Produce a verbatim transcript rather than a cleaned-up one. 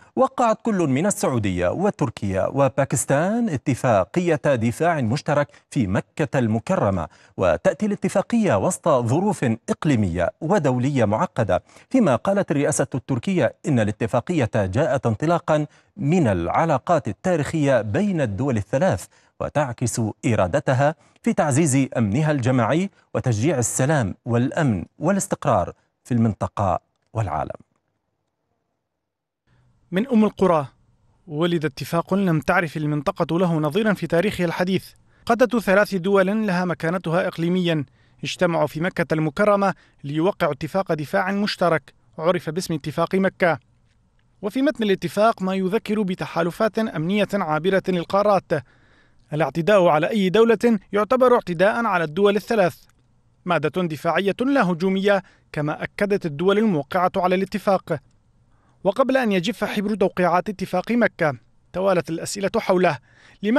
وقعت كل من السعودية وتركيا وباكستان اتفاقية دفاع مشترك في مكة المكرمة، وتأتي الاتفاقية وسط ظروف إقليمية ودولية معقدة، فيما قالت الرئاسة التركية إن الاتفاقية جاءت انطلاقا من العلاقات التاريخية بين الدول الثلاث، وتعكس إرادتها في تعزيز أمنها الجماعي وتشجيع السلام والأمن والاستقرار في المنطقة والعالم. من أم القرى ولد اتفاق لم تعرف المنطقة له نظيرا في تاريخها الحديث. قادة ثلاث دول لها مكانتها إقليميا اجتمعوا في مكة المكرمة ليوقعوا اتفاق دفاع مشترك عرف باسم اتفاق مكة. وفي متن الاتفاق ما يذكر بتحالفات أمنية عابرة للقارات. الاعتداء على أي دولة يعتبر اعتداء على الدول الثلاث. مادة دفاعية لا هجومية كما أكدت الدول الموقعة على الاتفاق. وقبل أن يجف حبر توقيعات اتفاق مكة توالت الأسئلة حوله،